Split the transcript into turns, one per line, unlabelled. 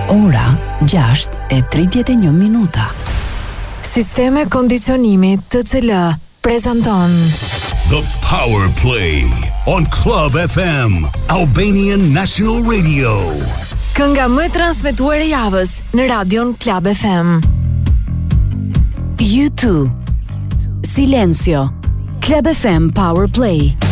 Ora 6:31.
Sisteme kondicionimi TCL prezanton
The Power Play on Club FM, Albanian National Radio.
Kënga më e transmetuar e javës në radion Club FM.
U2 Silencio. Club FM Power Play.